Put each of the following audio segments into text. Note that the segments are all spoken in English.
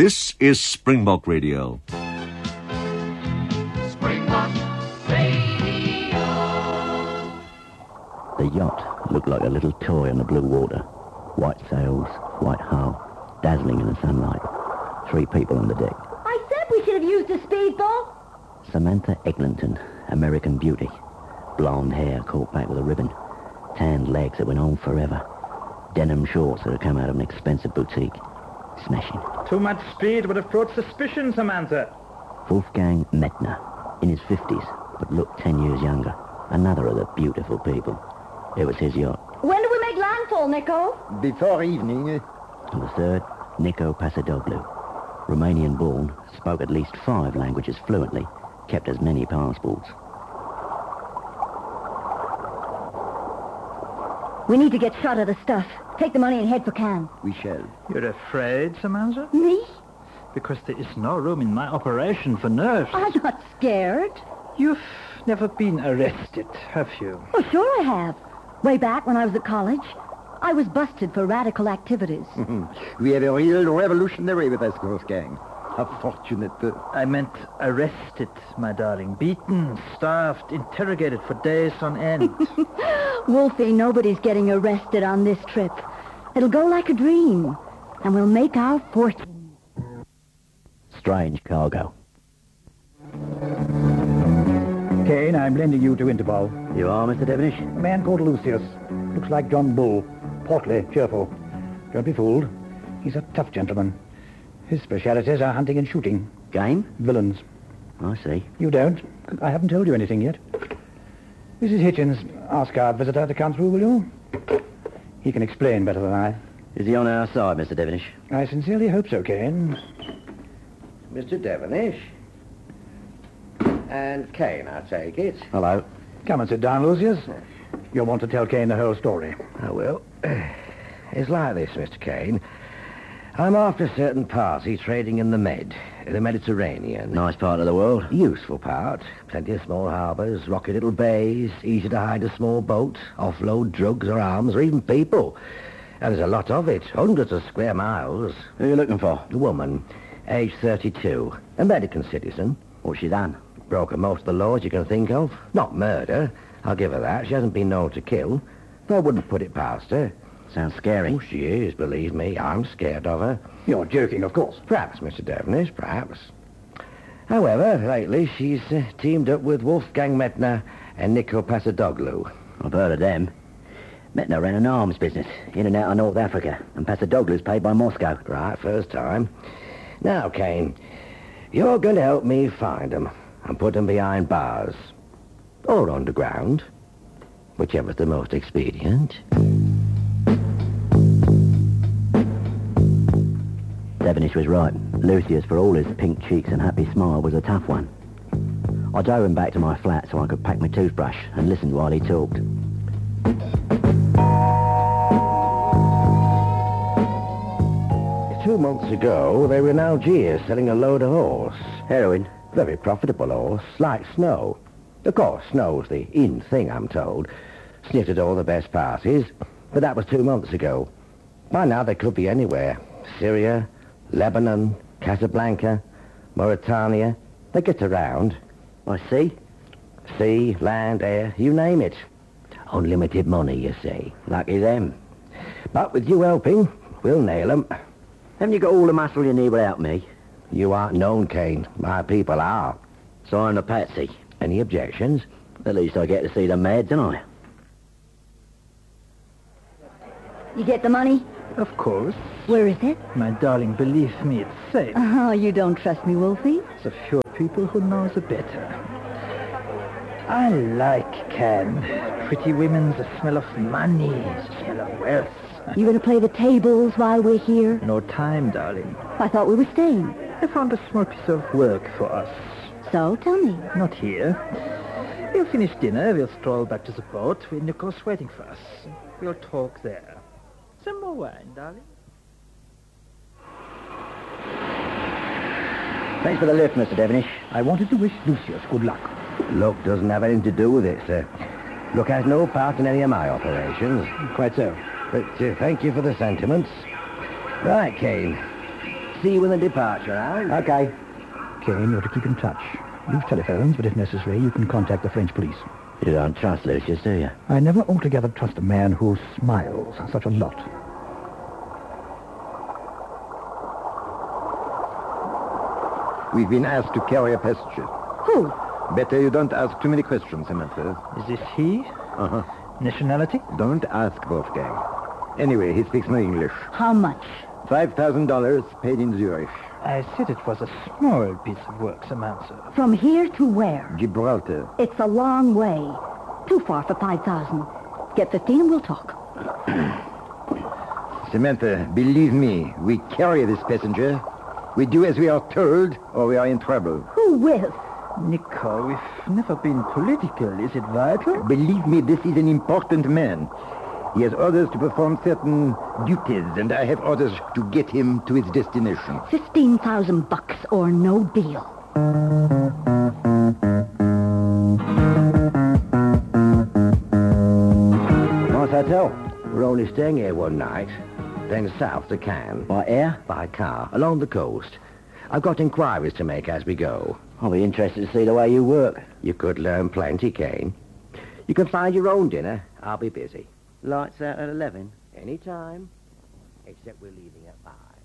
This is Springbok Radio. Springbok Radio. The yacht looked like a little toy on the blue water. White sails, white hull, dazzling in the sunlight. 3 people on the deck. I said we should have used a speedboat. Samantha Eglinton, American beauty. Blonde hair caught back with a ribbon. Tanned legs that went on forever. Denim shorts that had come out of an expensive boutique. Smashing. Too much speed would have brought suspicion, Samantha. Wolfgang Metner, in his 50s, but looked 10 years younger. Another of the beautiful people. It was his yacht. When do we make landfall, Nico? Before evening. And the third, Nico Pasadoglu. Romanian-born, spoke at least 5 languages fluently, kept as many passports. We need to get shot of the stuff. Take the money and head for Cannes. We shall. You're afraid, Samantha? Me? Because there is no room in my operation for nerves. I'm not scared. You've never been arrested, have you? Oh, sure I have. Way back when I was at college, I was busted for radical activities. We have a real revolutionary with us, Wolfgang. How fortunate. I meant arrested, my darling. Beaten, starved, interrogated for days on end. Wolfie, nobody's getting arrested on this trip. It'll go like a dream, and we'll make our fortune. Strange cargo. Kane, I'm lending you to Interpol. You are, Mr. Devenish? A man called Lucius. Looks like John Bull. Portly, cheerful. Don't be fooled. He's a tough gentleman. His specialities are hunting and shooting. Game? Villains. I see. You don't? I haven't told you anything yet. Mrs. Hitchens, ask our visitor to come through, will you? He can explain better than I. Is he on our side, Mr. Devenish? I sincerely hope so, Kane. Mr. Devenish. And Kane, I take it. Hello. Come and sit down, Lucius. You'll want to tell Kane the whole story. I will. It's like this, Mr. Kane. I'm after a certain party trading in the Mediterranean. Nice part of the world. Useful part. Plenty of small harbours, rocky little bays, easy to hide a small boat, offload drugs or arms or even people. And there's a lot of it, hundreds of square miles. Who are you looking for? A woman, age 32, American citizen. What's she done? Broken most of the laws you can think of. Not murder, I'll give her that. She hasn't been known to kill. I wouldn't put it past her. Sounds scary. Oh, she is, believe me. I'm scared of her. You're joking, of course. Perhaps, Mr. Devenish, perhaps. However, lately she's teamed up with Wolfgang Metner and Nico Pasadoglu. I've heard of them. Metner ran an arms business in and out of North Africa, and Pasadoglu's paid by Moscow. Right, first time. Now, Kane, you're going to help me find them and put them behind bars. Or underground. Whichever's the most expedient. Devenish was right. Lucius, for all his pink cheeks and happy smile, was a tough one. I drove him back to my flat so I could pack my toothbrush and listen while he talked. 2 months ago, they were in Algiers selling a load of horse. Heroin? Very profitable horse, like Snow. Of course, Snow's the in thing, I'm told. Sniffed at all the best parties, but that was 2 months ago. By now, they could be anywhere. Syria, Lebanon, Casablanca, Mauritania. They get around. I see. Sea, land, air, you name it. Unlimited money, you see. Lucky them. But with you helping, we'll nail 'em. Haven't you got all the muscle you need without me? You aren't known, Kane. My people are. So I'm a patsy. Any objections? At least I get to see the mad, don't I? You get the money? Of course. Where is it? My darling, believe me, it's safe. Oh, you don't trust me, Wolfie? The fewer people who know the better. I like Cannes. Pretty women, the smell of money, the smell of wealth. You going to play the tables while we're here? No time, darling. I thought we were staying. I found a small piece of work for us. So, tell me. Not here. We'll finish dinner, we'll stroll back to the boat where Nico's waiting for us. We'll talk there. Some more wine, darling. Thanks for the lift, Mr. Devenish. I wanted to wish Lucius good luck. Luck doesn't have anything to do with it, sir. Luck has no part in any of my operations. Quite so. But thank you for the sentiments. Right, Kane. see you in the departure, Al. Okay. Kane, you're to keep in touch. Use telephones, but if necessary, you can contact the French police. You don't trust Lucius, do you? I never altogether trust a man who smiles such a lot. We've been asked to carry a passenger. Who? Better you don't ask too many questions, Samantha. Is this he? Uh-huh. Nationality? Don't ask, Wolfgang. Anyway, he speaks no English. How much? $5,000 paid in Zurich. I said it was a small piece of work, Samantha. From here to where? Gibraltar. It's a long way. Too far for 5,000. Get 15 and we'll talk. Samantha, believe me, we carry this passenger. We do as we are told, or we are in trouble. Who with? Nico, we've never been political. Is it vital? Believe me, this is an important man. He has orders to perform certain duties, and I have orders to get him to his destination. 15,000 bucks or no deal. Nice hotel. We're only staying here one night. Then south to Cannes. By air? By car, along the coast. I've got inquiries to make as we go. I'll be interested to see the way you work. You could learn plenty, Kane. You can find your own dinner. I'll be busy. Lights out at 11. Any time. Except we're leaving at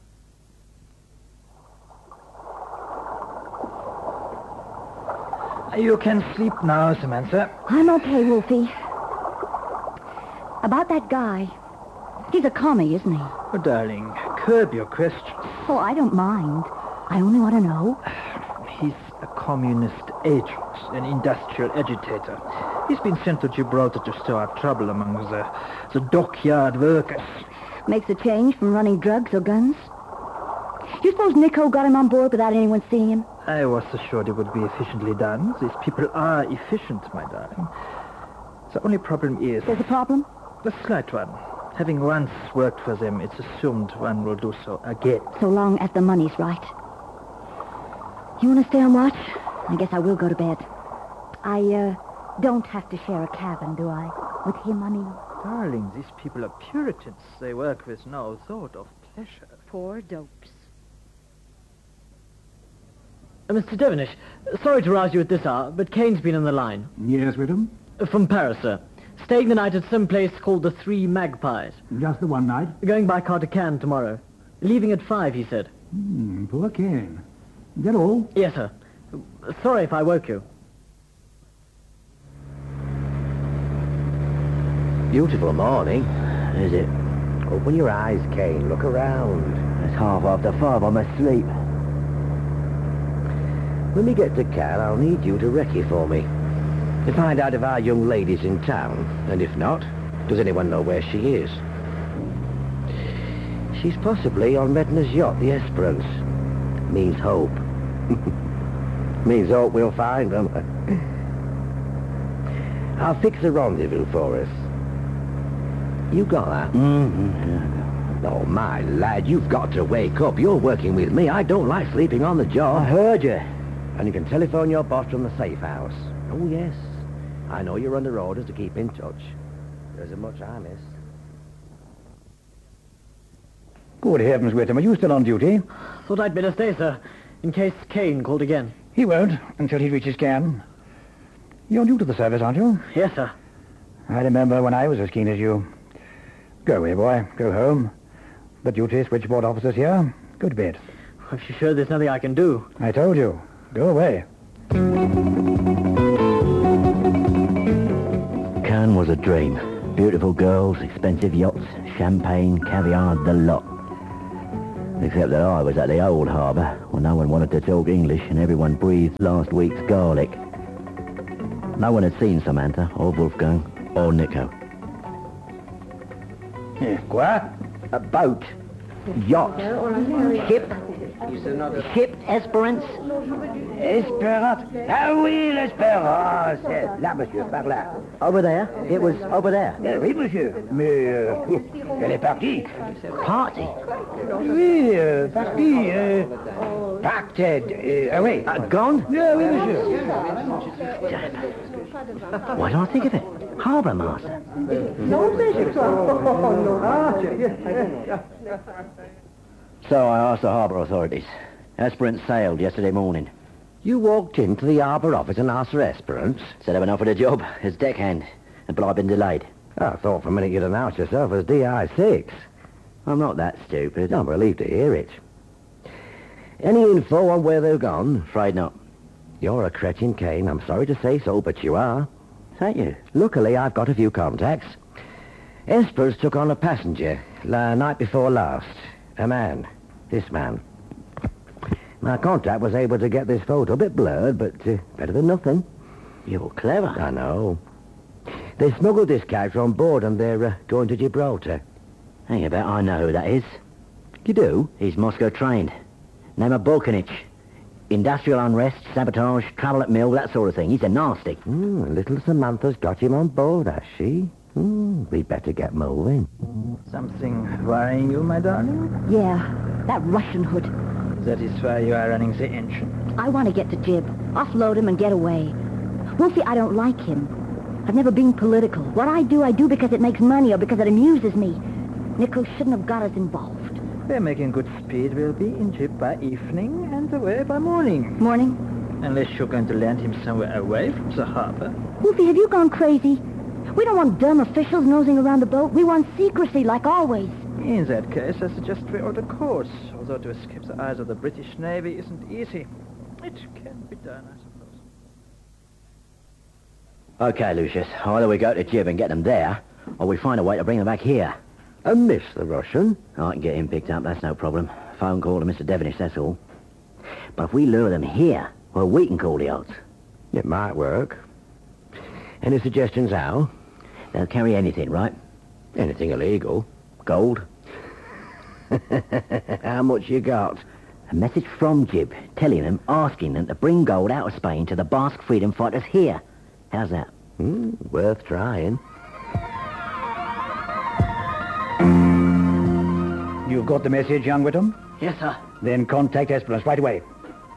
5. You can sleep now, Samantha. I'm okay, Wolfie. About that guy. He's a commie, isn't he? Oh, darling, curb your questions. Oh, I don't mind. I only want to know. He's a communist agent, an industrial agitator. He's been sent to Gibraltar to stir up trouble among the dockyard workers. Makes a change from running drugs or guns. You suppose Nico got him on board without anyone seeing him? I was assured it would be efficiently done. These people are efficient, my darling. The only problem is... There's a problem? A slight one. Having once worked for them, it's assumed one will do so again. So long as the money's right. You want to stay on watch? I guess I will go to bed. I don't have to share a cabin, do I? With him, I mean. Darling, these people are Puritans. They work with no thought of pleasure. Poor dopes. Mr. Devenish, sorry to rouse you at this hour, but Kane's been on the line. Yes, madam? From Paris, sir. Staying the night at some place called the Three Magpies. Just the one night? Going by car to Cannes tomorrow. Leaving at 5, he said. Poor Kane. Is that all? Yes, sir. Sorry if I woke you. Beautiful morning. Is it? Open your eyes, Kane. Look around. It's 5:30. I'm asleep. When we get to Cannes, I'll need you to recce for me. To find out if our young lady's in town. And if not, does anyone know where she is? She's possibly on Medner's yacht, the Esperance. Means hope. Means hope we'll find them. I'll fix a rendezvous for us. You got that? Mm-hmm. Oh, my lad, you've got to wake up. You're working with me. I don't like sleeping on the job. I heard you. And you can telephone your boss from the safe house. Oh, yes. I know you're under orders to keep in touch. There isn't much I miss. Good heavens, Whittam, are you still on duty? Thought I'd better stay, sir, in case Kane called again. He won't, until he reaches Cannes. You're new to the service, aren't you? Yes, sir. I remember when I was as keen as you. Go away, boy. Go home. The duty switchboard officer's here. Go to bed. If you're sure there's nothing I can do. I told you. Go away. Cannes was a dream. Beautiful girls, expensive yachts, champagne, caviar, the lot. Except that I was at the old harbour, where no one wanted to talk English and everyone breathed last week's garlic. No one had seen Samantha, or Wolfgang, or Nico. Quoi? A boat. Yacht. Ship. Ship Esperance. Espérance. Ah oui, l'Espérance. Là, monsieur, par là. Over there? It was over there. Oui, monsieur. Mais, elle est partie. Party? Oui, partie. Pacted. Ah oui. Gone? Oui, monsieur. Why don't I think of it? Harbour master. So I asked the harbour authorities. Esperance sailed yesterday morning. You walked into the harbour office and asked for Esperance? Said I've been offered a job as deckhand, but I've been delayed. I thought for a minute you'd announced yourself as DI6. I'm not that stupid. I'm relieved to hear it. Any info on where they've gone? Afraid not. You're a cretin, Kane. I'm sorry to say so, but you are. Thank you. Luckily, I've got a few contacts. Esperance took on a passenger night before last. A man. This man. My contact was able to get this photo, a bit blurred, but better than nothing. You're clever. I know. They smuggled this character on board and they're going to Gibraltar. Hey, you bet I know who that is. You do? He's Moscow trained. Name of Balkanich. Industrial unrest, sabotage, trouble at mill, that sort of thing. He's a nasty. Little Samantha's got him on board, has she? We'd better get moving. Something worrying you, my darling? Yeah, that Russian hood. That is why you are running the engine. I want to get to Jib, offload him and get away. Wolfie, I don't like him. I've never been political. What I do because it makes money or because it amuses me. Nichols shouldn't have got us involved. We're making good speed. We'll be in Jib by evening and away by morning. Morning? Unless you're going to land him somewhere away from the harbor. Wolfie, have you gone crazy? We don't want dumb officials nosing around the boat. We want secrecy, like always. In that case, I suggest we alter course. Although to escape the eyes of the British Navy isn't easy. It can be done, I suppose. Okay, Lucius. Either we go to Jib and get them there, or we find a way to bring them back here. And miss the Russian? I can get him picked up, that's no problem. Phone call to Mr. Devenish, that's all. But if we lure them here, well, we can call the odds. It might work. Any suggestions how? They'll carry anything, right? Anything illegal. Gold. How much you got? A message from Jib, telling them, asking them to bring gold out of Spain to the Basque freedom fighters here. How's that? Worth trying. You've got the message, young Whittam? Yes, sir. Then contact Esperance right away.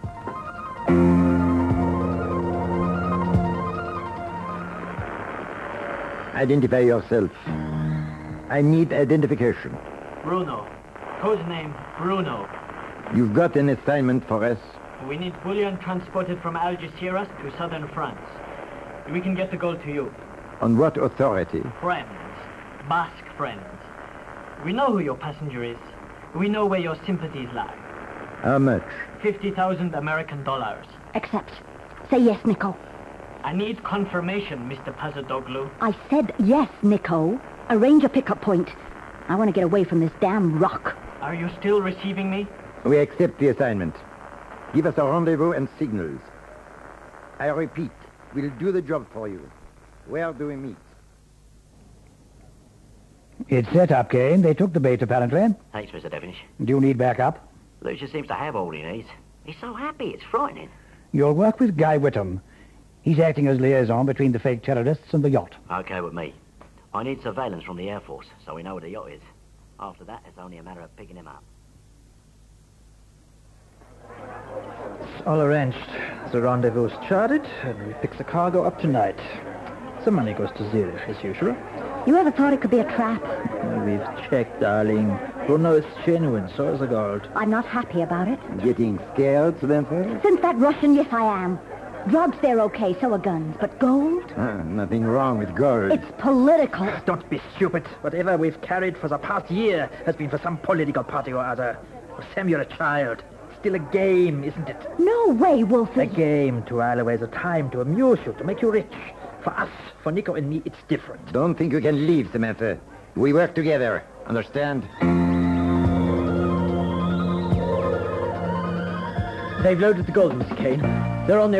Identify yourself. I need identification. Bruno. Codename Bruno. You've got an assignment for us. We need bullion transported from Algeciras to southern France. We can get the gold to you. On what authority? Friends. Basque friends. We know who your passenger is. We know where your sympathies lie. How much? 50,000 American dollars. Accept. Say yes, Nico. I need confirmation, Mr. Pazadoglu. I said yes, Nico. Arrange a pickup point. I want to get away from this damn rock. Are you still receiving me? We accept the assignment. Give us a rendezvous and signals. I repeat, we'll do the job for you. Where do we meet? It's set up, Kane. They took the bait, apparently. Thanks, Mr. Devenish. Do you need backup? Lucius seems to have all he needs. He's so happy, it's frightening. You'll work with Guy Whittam. He's acting as liaison between the fake terrorists and the yacht. Okay with me. I need surveillance from the Air Force, so we know where the yacht is. After that, it's only a matter of picking him up. It's all arranged. The rendezvous is charted, and we pick the cargo up tonight. The money goes to zero, as usual. You ever thought it could be a trap? We've checked, darling. Bruno is genuine, so is the gold. I'm not happy about it. Getting scared, Samantha? Since that Russian, yes, I am. Drugs, they're okay, so are guns. But gold? Nothing wrong with gold. It's political. Don't be stupid. Whatever we've carried for the past year has been for some political party or other. Sam, you're a child. Still a game, isn't it? No way, Wolfie. A game to while away the time, to amuse you, to make you rich. For us, for Nico and me, it's different. Don't think you can leave, Samantha. We work together. Understand? They've loaded the gold, Mr. Kane. They're on their